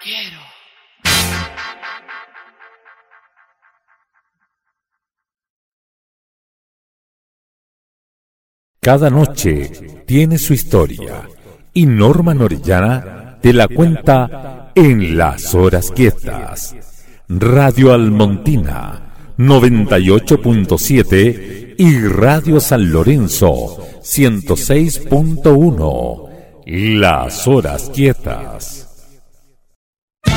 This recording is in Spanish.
quiero. Cada noche tiene su historia y Norma Orellana te la cuenta en Las Horas Quietas. Radio Almontina 98.7 y Radio San Lorenzo 106.1. Las Horas Quietas.